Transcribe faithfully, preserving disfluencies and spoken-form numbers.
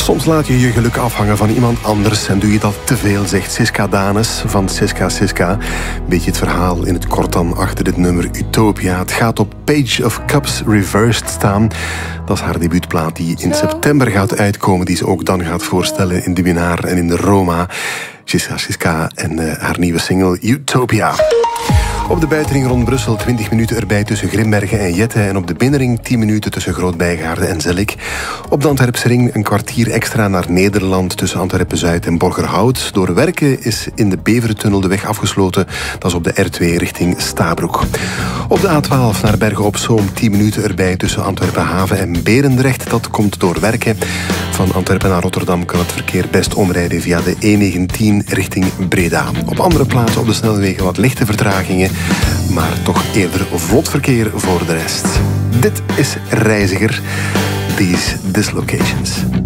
Soms laat je je geluk afhangen van iemand anders en doe je dat te veel, zegt Siska Danes van Siska Siska. Beetje het verhaal in het kort dan achter dit nummer Utopia. Het gaat op Page of Cups Reversed staan. Dat is haar debuutplaat die in september gaat uitkomen, die ze ook dan gaat voorstellen in de Binaar en in de Roma. Siska Siska en uh, haar nieuwe single Utopia. Op de buitenring rond Brussel twintig minuten erbij tussen Grimbergen en Jette. En op de binnenring tien minuten tussen Groot-Bijgaarden en Zellik. Op de Antwerpse ring een kwartier extra naar Nederland tussen Antwerpen-Zuid en Borgerhout. Door werken is in de Beverentunnel de weg afgesloten. Dat is op de R twee richting Stabroek. Op de A twaalf naar Bergen op Zoom tien minuten erbij tussen Antwerpen-Haven en Berendrecht. Dat komt door werken. Van Antwerpen naar Rotterdam kan het verkeer best omrijden via de E negentien richting Breda. Op andere plaatsen op de snelwegen wat lichte vertragingen, maar toch eerder vlot verkeer voor de rest. Dit is Reiziger, These Dislocations.